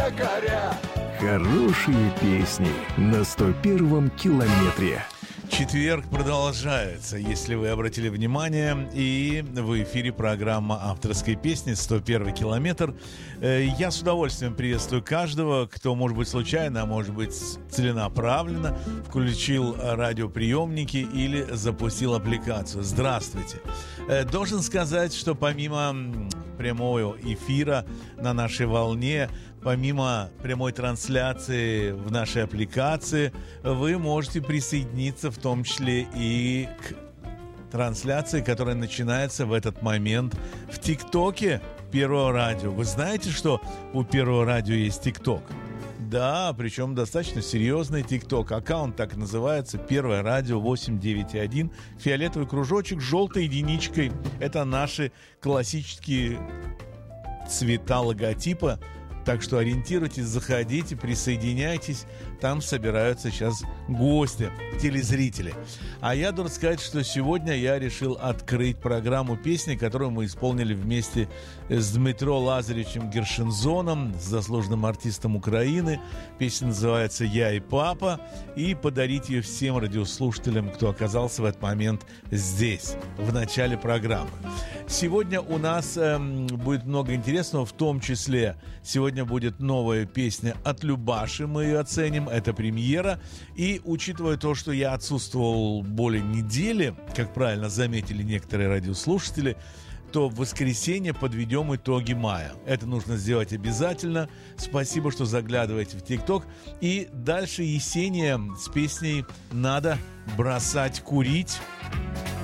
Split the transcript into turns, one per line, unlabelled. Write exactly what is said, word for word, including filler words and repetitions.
якоря.
Хорошие песни на сто первом километре.
Четверг продолжается, если вы обратили внимание, и в эфире программа авторской песни «сто первый километр». Я с удовольствием приветствую каждого, кто, может быть, случайно, а может быть, целенаправленно включил радиоприемники или запустил аппликацию. Здравствуйте. Должен сказать, что помимо прямого эфира на нашей волне, помимо прямой трансляции в нашей аппликации, вы можете присоединиться в том числе и к трансляции, которая начинается в этот момент в ТикТоке Первого радио. Вы знаете, что у Первого радио есть ТикТок? Да, причем достаточно серьезный ТикТок. Аккаунт так называется: Первое радио восемь девять один. Фиолетовый кружочек с желтой единичкой. Это наши классические цвета логотипа. Так что ориентируйтесь, заходите, присоединяйтесь. Там собираются сейчас гости, телезрители. А я должен сказать, что сегодня я решил открыть программу песни, которую мы исполнили вместе с Дмитро Лазаревичем Гершензоном, заслуженным артистом Украины. Песня называется «Я и папа». И подарить ее всем радиослушателям, кто оказался в этот момент здесь, в начале программы. Сегодня у нас эм, будет много интересного, в том числе сегодня будет новая песня от Любаши, мы ее оценим, это премьера. И учитывая то, что я отсутствовал более недели, как правильно заметили некоторые радиослушатели, то в воскресенье подведем итоги мая. Это нужно сделать обязательно. Спасибо, что заглядываете в ТикТок. И дальше Есения с песней «Надо бросать курить».